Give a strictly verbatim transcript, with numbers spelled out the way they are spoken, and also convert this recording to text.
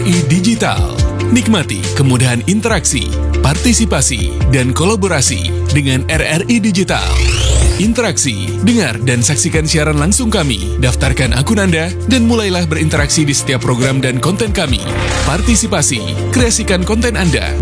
I Digital. Nikmati kemudahan interaksi, partisipasi, dan kolaborasi dengan R R I Digital. Interaksi, dengar dan saksikan siaran langsung kami, daftarkan akun Anda, dan mulailah berinteraksi di setiap program dan konten kami. Partisipasi, kreasikan konten Anda